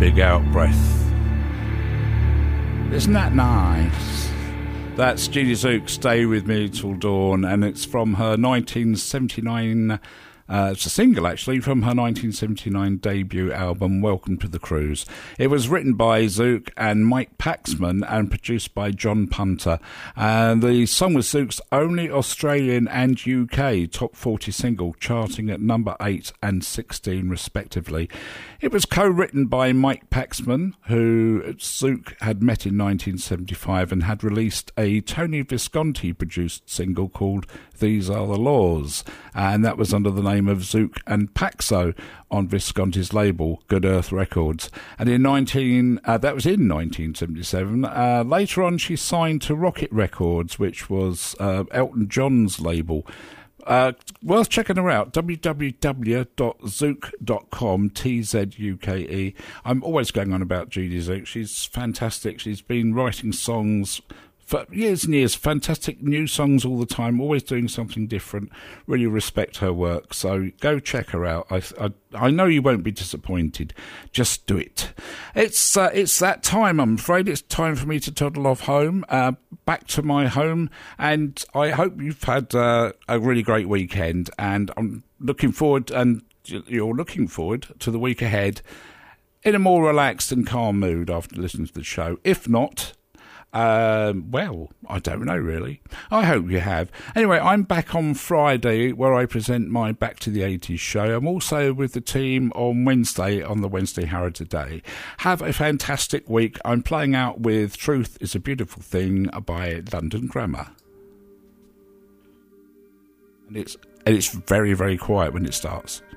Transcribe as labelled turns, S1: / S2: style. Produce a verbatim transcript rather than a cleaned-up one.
S1: big out breath. Isn't that nice? That's Judy Zook, Stay With Me Till Dawn, and it's from her nineteen seventy-nine... Uh, it's a single, actually, from her nineteen seventy-nine debut album, Welcome to the Cruise. It was written by Zook and Mike Paxman and produced by John Punter. And the song was Zook's only Australian and U K top forty single, charting at number eight and sixteen, respectively. It was co-written by Mike Paxman, who Zook had met in nineteen seventy-five and had released a Tony Visconti-produced single called These Are the Laws. And that was under the name of Zook and Paxo on Visconti's label Good Earth Records. And in nineteen uh, that was in nineteen seventy-seven. Uh, later on, she signed to Rocket Records, which was uh, Elton John's label. Uh, worth checking her out, w w w dot zook dot com, T Z U K E. I'm always going on about Judy Zook. She's fantastic. She's been writing songs for years and years, fantastic new songs all the time, always doing something different. Really respect her work, so go check her out. I I, I know you won't be disappointed. Just do it. It's uh, it's that time, I'm afraid. It's time for me to toddle off home, uh, back to my home, and I hope you've had uh, a really great weekend, and I'm looking forward, and you're looking forward to the week ahead in a more relaxed and calm mood after listening to the show. If not, Um, well, I don't know, really. I hope you have. Anyway, I'm back on Friday where I present my Back to the eighties show. I'm also with the team on Wednesday on the Wednesday Harrow Today. Have a fantastic week. I'm playing out with Truth is a Beautiful Thing by London Grammar. And it's, and it's very, very quiet when it starts.